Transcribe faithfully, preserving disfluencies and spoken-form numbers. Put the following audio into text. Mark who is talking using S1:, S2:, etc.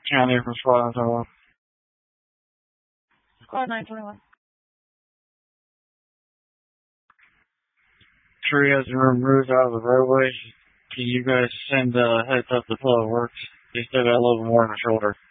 S1: County from Squad twenty-one.
S2: Squad nine twenty-one.
S1: Tree has been removed out of the roadway. Can you guys send a uh, heads up to twelve works? They still got a little bit more on the shoulder.